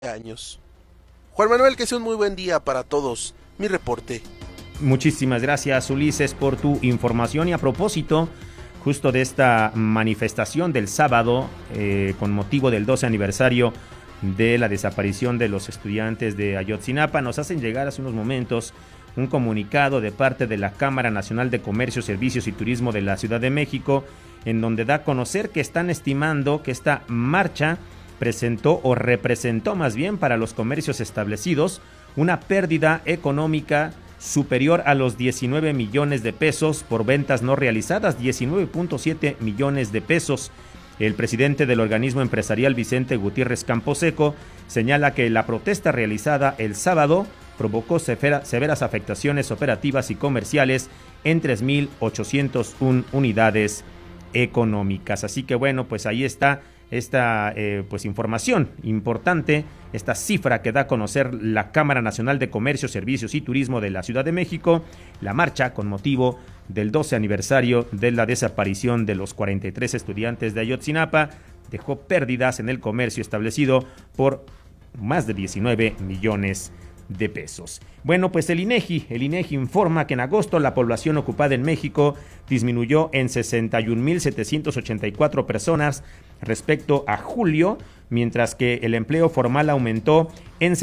años. Juan Manuel, que sea un muy buen día para todos. Mi reporte. Muchísimas gracias, Ulises, por tu información. Y a propósito, justo de esta manifestación del sábado, con motivo del 12 aniversario de la desaparición de los estudiantes de Ayotzinapa, nos hacen llegar hace unos momentos un comunicado de parte de la Cámara Nacional de Comercio, Servicios y Turismo de la Ciudad de México, en donde da a conocer que están estimando que esta marcha presentó o representó más bien para los comercios establecidos una pérdida económica superior a los 19 millones de pesos por ventas no realizadas, 19.7 millones de pesos. El presidente del organismo empresarial, Vicente Gutiérrez Camposeco, señala que la protesta realizada el sábado provocó severas afectaciones operativas y comerciales en 3.801 unidades económicas. Así que bueno, pues ahí está esta pues información importante, esta cifra que da a conocer la Cámara Nacional de Comercio, Servicios y Turismo de la Ciudad de México, la marcha con motivo del 12 aniversario de la desaparición de los 43 estudiantes de Ayotzinapa dejó pérdidas en el comercio establecido por más de 19 millones de pesos. Bueno, pues el INEGI informa que en agosto la población ocupada en México disminuyó en 61.784 personas respecto a julio, mientras que el empleo formal aumentó en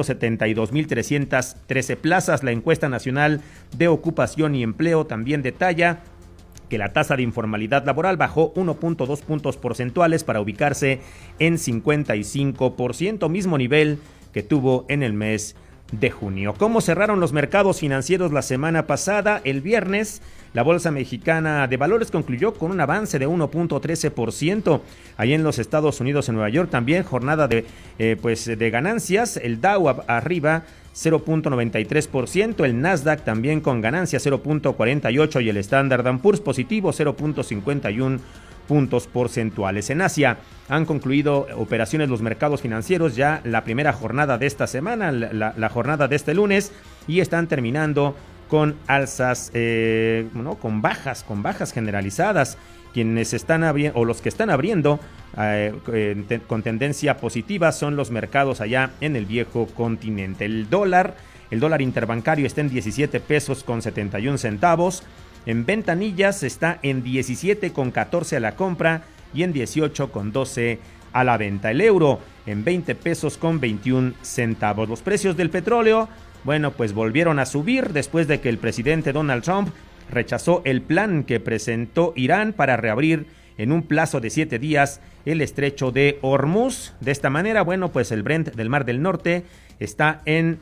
672.313 plazas. La encuesta nacional de ocupación y empleo también detalla que la tasa de informalidad laboral bajó 1.2 puntos porcentuales para ubicarse en 55%, mismo nivel que tuvo en el mes de junio. ¿Cómo cerraron los mercados financieros la semana pasada? El viernes, la Bolsa Mexicana de Valores concluyó con un avance de 1.13%. Ahí en los Estados Unidos, en Nueva York, también jornada de ganancias. El Dow arriba 0.93%, el Nasdaq también con ganancia 0.48% y el Standard & Poor's positivo 0.51 puntos porcentuales. En Asia han concluido operaciones los mercados financieros ya la primera jornada de esta semana, la jornada de este lunes, y están terminando con alzas, con bajas generalizadas. Quienes están abriendo, o los que están abriendo con tendencia positiva son los mercados allá en el viejo continente. El dólar interbancario está en 17 pesos con 71 centavos. En ventanillas está en 17,14 a la compra y en 18,12 a la venta. El euro en 20 pesos con 21 centavos. Los precios del petróleo, bueno, pues volvieron a subir después de que el presidente Donald Trump rechazó el plan que presentó Irán para reabrir en un plazo de 7 días el estrecho de Hormuz. De esta manera, bueno, pues el Brent del Mar del Norte está en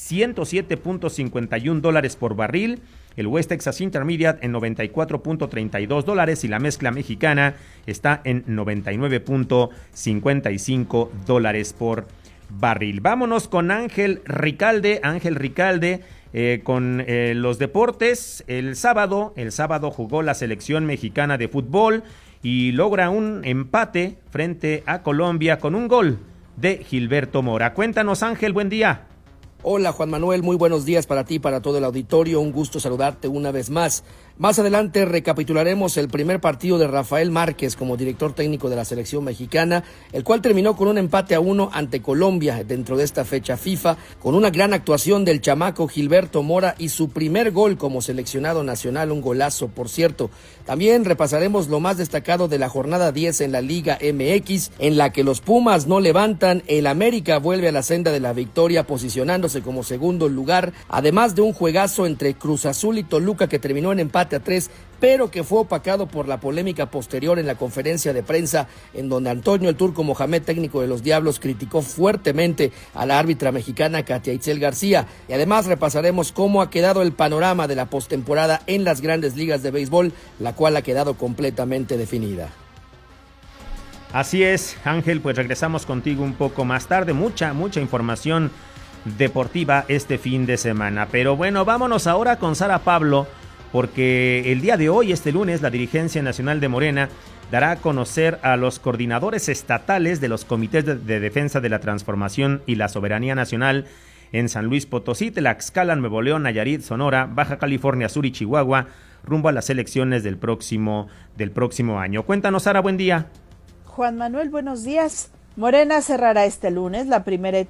$107.51 por barril, el West Texas Intermediate en $94.32 y la mezcla mexicana está en $99.55 por barril. Vámonos con Ángel Ricalde, con los deportes. El sábado jugó la selección mexicana de fútbol y logra un empate frente a Colombia con un gol de Gilberto Mora. Cuéntanos, Ángel, buen día. Hola Juan Manuel, muy buenos días para ti y para todo el auditorio, un gusto saludarte una vez más. Más adelante recapitularemos el primer partido de Rafael Márquez como director técnico de la selección mexicana, el cual terminó con un empate a 1 ante Colombia dentro de esta fecha FIFA, con una gran actuación del chamaco Gilberto Mora y su primer gol como seleccionado nacional, un golazo por cierto. También repasaremos lo más destacado de la jornada 10 en la Liga MX, en la que los Pumas no levantan, el América vuelve a la senda de la victoria posicionándose como segundo lugar, además de un juegazo entre Cruz Azul y Toluca que terminó en empate a 3, pero que fue opacado por la polémica posterior en la conferencia de prensa, en donde Antonio el Turco Mohamed, técnico de los Diablos, criticó fuertemente a la árbitra mexicana Katia Itzel García. Y además repasaremos cómo ha quedado el panorama de la postemporada en las grandes ligas de béisbol, la cual ha quedado completamente definida. Así es, Ángel, pues regresamos contigo un poco más tarde. Mucha información deportiva este fin de semana. Pero bueno, vámonos ahora con Sara Pablo, porque el día de hoy, este lunes, la dirigencia nacional de Morena dará a conocer a los coordinadores estatales de los comités de defensa de la transformación y la soberanía nacional en San Luis Potosí, Tlaxcala, Nuevo León, Nayarit, Sonora, Baja California Sur y Chihuahua, rumbo a las elecciones del próximo año. Cuéntanos, Sara, buen día. Juan Manuel, buenos días. Morena cerrará este lunes la primera